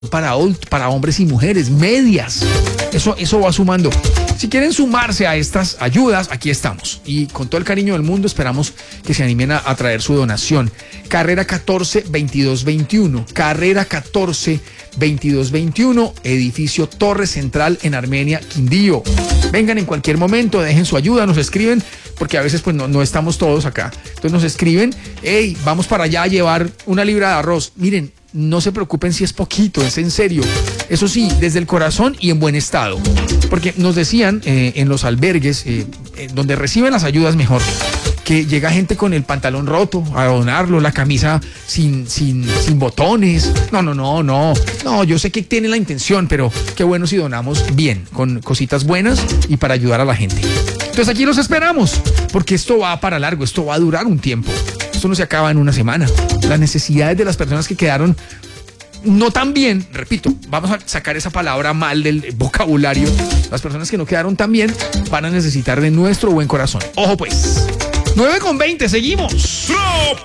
para hombres y mujeres, medias. Eso va sumando. Si quieren sumarse a estas ayudas, aquí estamos. Y con todo el cariño del mundo esperamos que se animen a traer su donación. Carrera 14 2221. Carrera 14 2221. Edificio Torre Central en Armenia, Quindío. Vengan en cualquier momento, dejen su ayuda, nos escriben, porque a veces pues no estamos todos acá. Entonces nos escriben, hey, vamos para allá a llevar una libra de arroz. Miren, no se preocupen si es poquito, es en serio. Eso sí, desde el corazón y en buen estado. Porque nos decían en los albergues, donde reciben las ayudas mejor, que llega gente con el pantalón roto a donarlo, la camisa sin botones. No, yo sé que tienen la intención, pero qué bueno si donamos bien, con cositas buenas y para ayudar a la gente. Entonces aquí los esperamos, porque esto va para largo, esto va a durar un tiempo. Esto no se acaba en una semana. Las necesidades de las personas que quedaron no tan bien, repito, vamos a sacar esa palabra mal del vocabulario. Las personas que no quedaron tan bien van a necesitar de nuestro buen corazón. Ojo pues. 9:20, seguimos.